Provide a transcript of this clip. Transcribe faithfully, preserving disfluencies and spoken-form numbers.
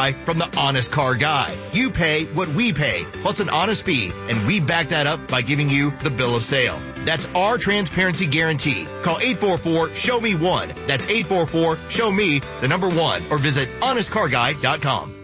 buy from the Honest Car Guy. You pay what we pay, plus an honest fee, and we back that up by giving you the bill of sale. That's our transparency guarantee. Call eight four four, show me one. That's eight four four, show me the number one, or visit honest car guy dot com.